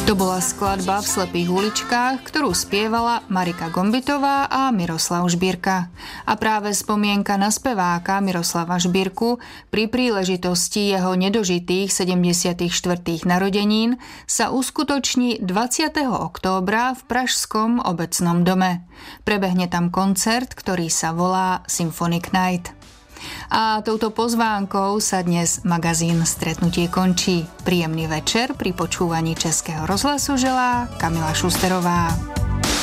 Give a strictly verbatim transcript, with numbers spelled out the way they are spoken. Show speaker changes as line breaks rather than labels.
To bola skladba V slepých uličkách, ktorú spievala Marika Gombitová a Miroslav Žbírka. A práve spomienka na speváka Miroslava Žbírku pri príležitosti jeho nedožitých sedemdesiatych štvrtých narodenín sa uskutoční dvadsiateho októbra v Pražskom obecnom dome. Prebehne tam koncert, ktorý sa volá Symphonic Night. A touto pozvánkou sa dnes magazín Stretnutie končí. Príjemný večer pri počúvaní Českého rozhlasu želá Kamila Šusterová.